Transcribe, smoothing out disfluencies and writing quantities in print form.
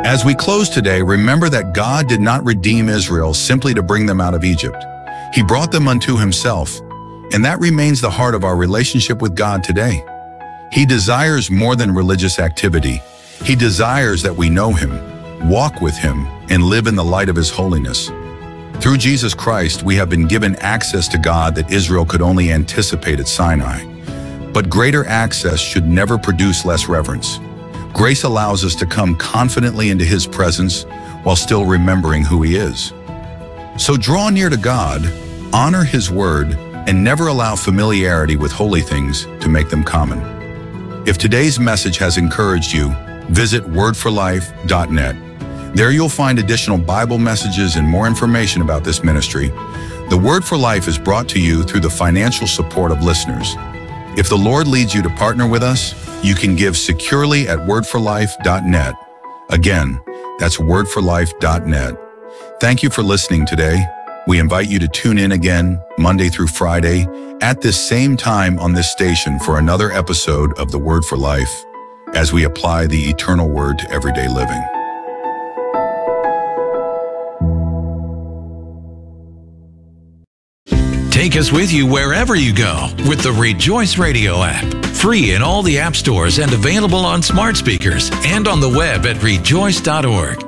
As we close today, remember that God did not redeem Israel simply to bring them out of Egypt. He brought them unto himself, and that remains the heart of our relationship with God today. He desires more than religious activity. He desires that we know him, walk with him, and live in the light of his holiness. Through Jesus Christ, we have been given access to God that Israel could only anticipate at Sinai. But greater access should never produce less reverence. Grace allows us to come confidently into his presence while still remembering who he is. So draw near to God, honor his word, and never allow familiarity with holy things to make them common. If today's message has encouraged you, visit wordforlife.net. There you'll find additional Bible messages and more information about this ministry. The Word for Life is brought to you through the financial support of listeners. If the Lord leads you to partner with us, you can give securely at wordforlife.net. Again, that's wordforlife.net. Thank you for listening today. We invite you to tune in again Monday through Friday at this same time on this station for another episode of The Word for Life as we apply the eternal word to everyday living. Take us with you wherever you go with the Rejoice Radio app. Free in all the app stores and available on smart speakers and on the web at rejoice.org.